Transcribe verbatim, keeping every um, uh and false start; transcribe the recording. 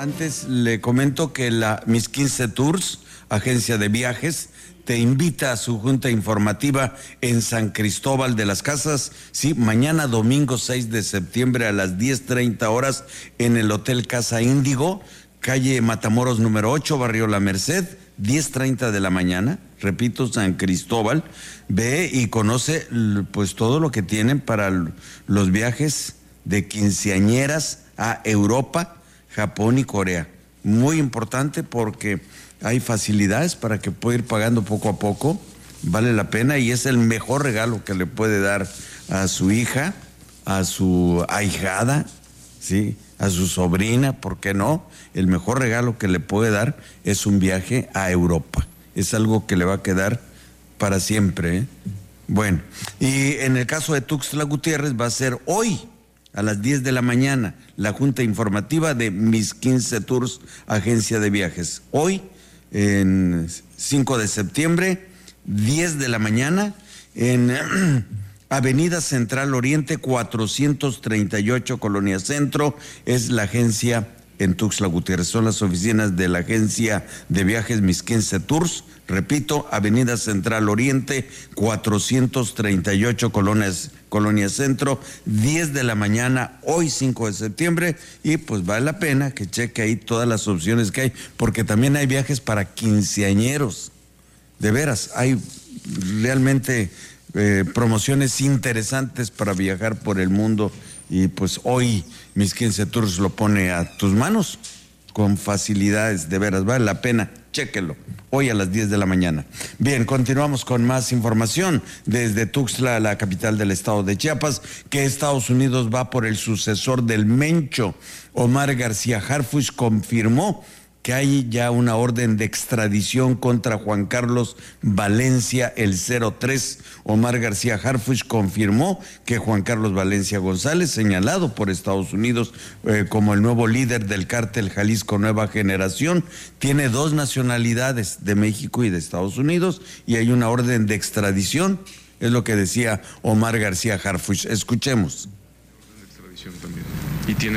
Antes le comento que la Mis quince Tours, agencia de viajes, te invita a su junta informativa en San Cristóbal de las Casas, sí, mañana domingo seis de septiembre a las diez treinta horas en el Hotel Casa Índigo, calle Matamoros número ocho, barrio La Merced, diez treinta de la mañana, repito, San Cristóbal. Ve y conoce pues todo lo que tienen para los viajes de quinceañeras a Europa, Japón y Corea. Muy importante porque hay facilidades para que pueda ir pagando poco a poco, vale la pena y es el mejor regalo que le puede dar a su hija, a su ahijada, ¿sí?, a su sobrina, ¿por qué no? El mejor regalo que le puede dar es un viaje a Europa. Es algo que le va a quedar para siempre, ¿eh? Bueno, y en el caso de Tuxtla Gutiérrez va a ser hoy, a las diez de la mañana, la junta informativa de Mis quince Tours, agencia de viajes. Hoy, en cinco de septiembre, diez de la mañana, en Avenida Central Oriente, cuatrocientos treinta y ocho, Colonia Centro, es la agencia en Tuxtla Gutiérrez. Son las oficinas de la agencia de viajes Mis quince Tours. Repito, Avenida Central Oriente, cuatrocientos treinta y ocho, Colonias, Colonia Centro, diez de la mañana, hoy cinco de septiembre, y pues vale la pena que cheque ahí todas las opciones que hay, porque también hay viajes para quinceañeros. De veras, hay realmente eh, promociones interesantes para viajar por el mundo, y pues hoy Mis quince Tours lo pone a tus manos con facilidades, de veras, vale la pena, chéquelo, hoy a las diez de la mañana. Bien, continuamos con más información desde Tuxtla, la capital del estado de Chiapas, que Estados Unidos va por el sucesor del Mencho. Omar García Harfuch confirmó que hay ya una orden de extradición contra Juan Carlos Valencia, el cero tres. Omar García Harfuch confirmó que Juan Carlos Valencia González, señalado por Estados Unidos eh, como el nuevo líder del cártel Jalisco Nueva Generación, tiene dos nacionalidades, de México y de Estados Unidos, y hay una orden de extradición, es lo que decía Omar García Harfuch. Escuchemos. Orden de extradición también. Y tiene